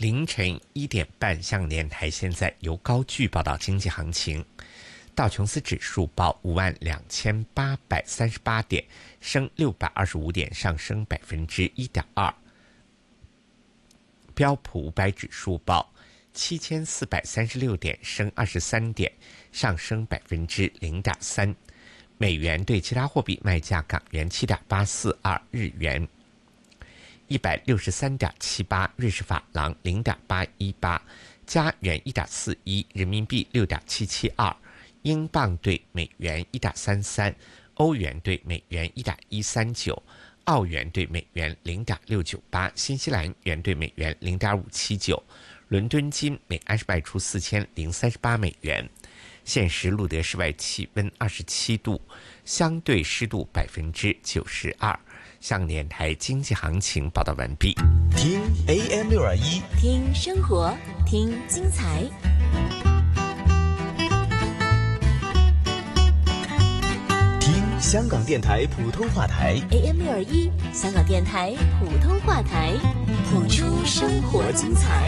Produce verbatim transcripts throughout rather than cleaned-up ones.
凌晨一点半，向联台现在由高聚报道经济行情。道琼斯指数报五万两千八百三十八点，升六百二十五点，上升百分之一点二。标普五百指数报七千四百三十六点，升二十三点，上升百分之零点三。美元对其他货币卖价：港元七点八四二，日元一百六十三点七八，瑞士法郎零点八一八，加元一点四一，人民币六点七七二，英镑对美元一点三三，欧元对美元一点一三九，澳元对美元零点六九八，新西兰元对美元零点五七九。伦敦金每安士卖出四千零三十八美元。现时录得室外气温二十七度，相对湿度百分之九十二。向联台经济行情报道完毕。 听 A M 六二一， 听生活，听精彩。 听香港电台普通话台 A M 六二一，香港电台普通话台，谱出生活精彩。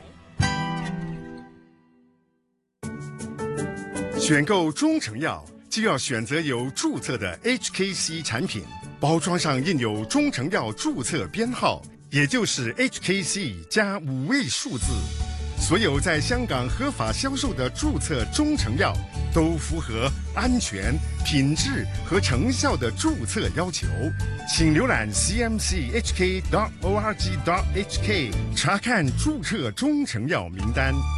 选购中成药就要选择有注册的 H K C 产品，包装上印有中成药注册编号，也就是 H K C 加五位数字。所有在香港合法销售的注册中成药都符合安全、品质和成效的注册要求。请浏览 c m c h k dot org dot h k 查看注册中成药名单。